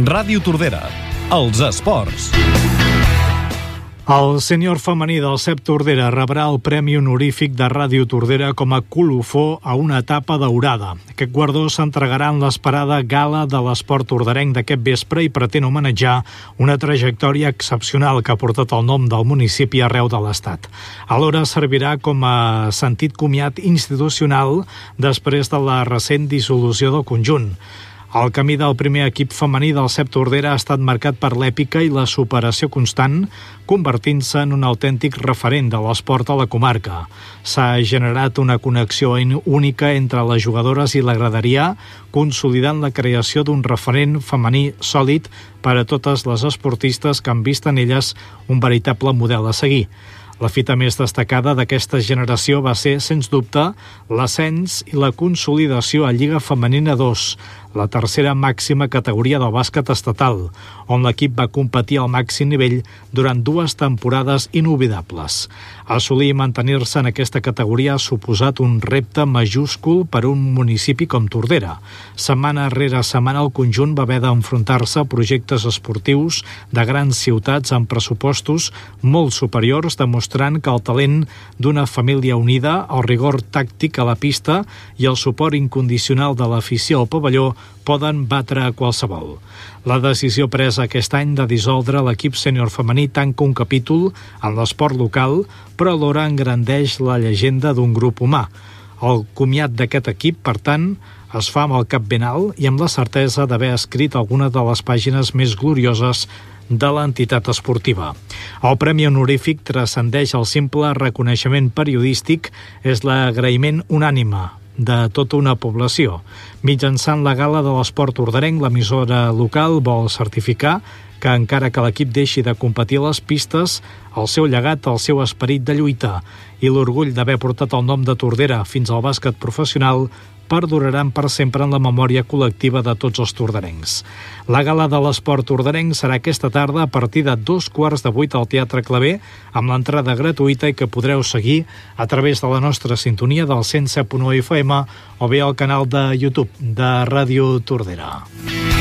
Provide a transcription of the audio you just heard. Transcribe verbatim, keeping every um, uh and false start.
Ràdio Tordera, els esports. El sènior femení del C E P Tordera rebrà el Premi Honorífic de Ràdio Tordera com a colofó a una etapa daurada. Aquest guardó s'entregarà en l'esperada gala de l'esport torderenc d'aquest vespre i pretén homenatjar una trajectòria excepcional que ha portat el nom del municipi arreu de l'Estat. Alhora servirà com a sentit comiat institucional després de la recent dissolució del conjunt. El camí del primer equip femení del C E P Tordera ha estat marcat per l'èpica i la superació constant, convertint-se en un autèntic referent de l'esport a la comarca. S'ha generat una connexió única entre les jugadores i la graderia, consolidant la creació d'un referent femení sòlid per a totes les esportistes que han vist en elles un veritable model a seguir. La fita més destacada d'aquesta generació va ser, sens dubte, l'ascens i la consolidació a Lliga Femenina dos, la tercera màxima categoria del bàsquet estatal, on l'equip va competir al màxim nivell durant dues temporades inolvidables. Assolir i mantenir-se en aquesta categoria ha suposat un repte majúscul per un municipi com Tordera. Setmana rere setmana el conjunt va haver d'enfrontar-se a projectes esportius de grans ciutats amb pressupostos molt superiors, demostrant que el talent d'una família unida, el rigor tàctic a la pista i el suport incondicional de l'afició al pavelló poden batre a qualsevol. La decisió presa aquest any de dissoldre l'equip sènior femení tanca un capítol en l'esport local, però alhora engrandeix la llegenda d'un grup humà. El comiat d'aquest equip, per tant, es fa amb el cap ben alt i amb la certesa d'haver escrit alguna de les pàgines més glorioses de l'entitat esportiva. El Premi Honorífic transcendeix el simple reconeixement periodístic, és l'agraïment unànime de tota una població. Mitjançant la gala de l'esport torderenc, l'emissora local vol certificar que encara que l'equip deixi de competir a les pistes, el seu llegat, el seu esperit de lluita i l'orgull d'haver portat el nom de Tordera fins al bàsquet professional perduraran per sempre en la memòria col·lectiva de tots els torderencs. La gala de l'esport torderenc serà aquesta tarda a partir de dos quarts de vuit al Teatre Claver, amb l'entrada gratuïta i que podreu seguir a través de la nostra sintonia del cent set punt u F M o bé al canal de YouTube de Ràdio Tordera.